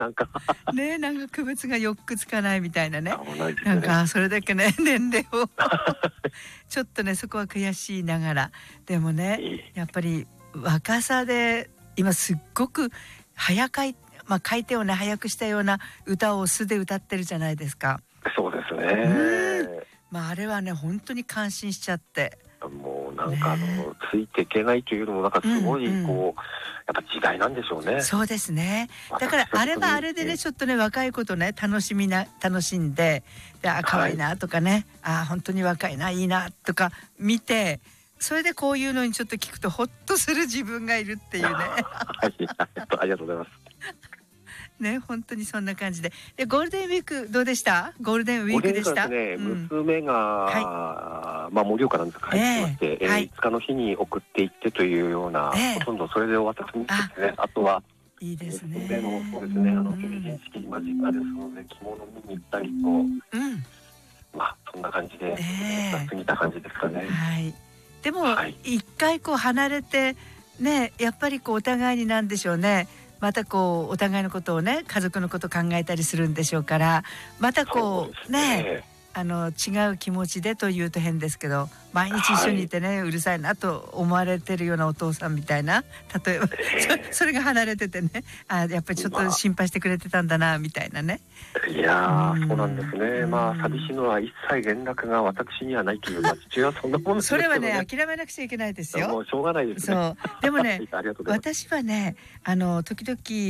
なんかね、なんか区別がよくつかないみたいなね。 ないですね。 なんかそれだけね年齢をちょっとねそこは悔しいながら、でもねやっぱり若さで今すっごく早書い書いてをね早くしたような歌を素で歌ってるじゃないですか。 そうですね。 あれはね本当に感心しちゃって。 もうなんかついていけないというのもなんかすごいこう、やっぱ時代なんでしょうね。 そうですね。だからあれはあれでねちょっとね若い子とね楽しんで、可愛いなとかね、本当に若いないいなとか見て、それでこういうのにちょっと聞くとホッとする自分がいるっていうね。 はい、ありがとうございます。 ね、本当にそんな感じで。ゴールデンウィークどうでした？ゴールデンウィークでした？ 娘が盛岡なんですが帰ってきまして、5日の日に送っていってというような、ほとんどそれで終わった感じですね。あとはいいですね。 娘のそうですね、成人式間近ですので着物見に行ったりと、そんな感じで過ぎた感じですかね。 はい。でも一回こう離れてね、やっぱりこうお互いになんでしょうね。またこうお互いのことをね家族のことを考えたりするんでしょうから、またこうね違う気持ちでというと変ですけど、毎日一緒にいてね、うるさいなと思われてるようなお父さんみたいな、例えば、それが離れててね、やっぱりちょっと心配してくれてたんだなみたいなね。 いやそうなんですね。寂しいのは一切連絡が私にはないという、父親はそんなもんですけどね。 それはね諦めなくちゃいけないですよ。 もうしょうがないですね。 そうでもね私はね時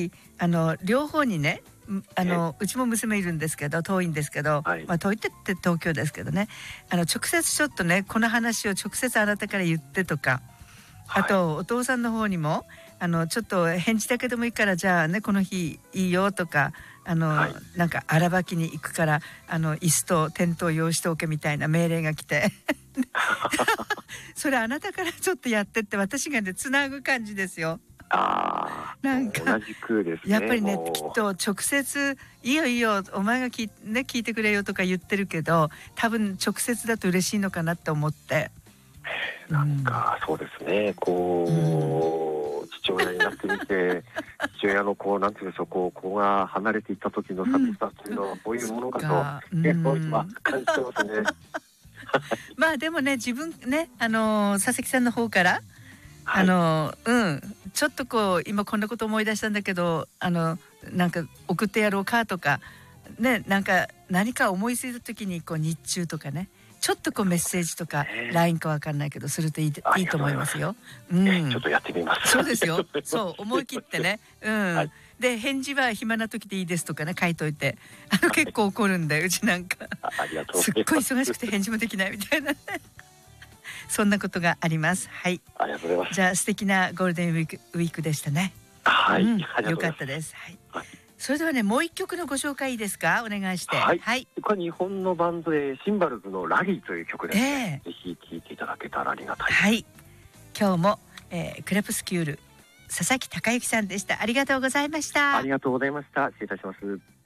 々両方にねうちも娘いるんですけど遠いんですけど、遠いって東京ですけどね、直接ちょっとねこの話を直接あなたから言ってとか、あとお父さんの方にもちょっと返事だけでもいいからじゃあねこの日いいよとかなんか荒ばきに行くから椅子とテントを用意しておけみたいな命令が来てそれあなたからちょっとやってって私がねつなぐ感じですよ。なんか同じくですね。 やっぱりねきっと直接いいよいいよお前が聞いてくれよとか言ってるけど、多分直接だと嬉しいのかなって思って、 なんかそうですね、こう父親になってみて父親のこうなんていうんでしょう、こう子が離れていった時の寂しさというのはこういうものかと今感じてますね。 でもね自分ね佐々木さんの方からちょっとこう今こんなこと思い出したんだけどなんか送ってやろうかとかね、なんか何か思いついた時にこう日中とかねちょっとこうメッセージとか LINE かわかんないけどするといいと思いますよ。 ちょっとやってみます。 そうですよ。そう思い切ってね。で返事は暇な時でいいですとかね書いといて、結構怒るんでうちなんかすっごい忙しくて返事もできないみたいなね。そんなことがあります。はい。 ありがとうございます。 じゃあ素敵なゴールデンウィークでしたね。 はい。 よかったです。はい。それではねもう一曲のご紹介いいですか、お願いして。 はい。これ日本のバンドでシンバルズのラリーという曲ですね。ぜひ聴いていただけたらありがたい。 はい。今日も、クレプスキュール佐々木孝之さんでした。ありがとうございました。 ありがとうございました。失礼いたします。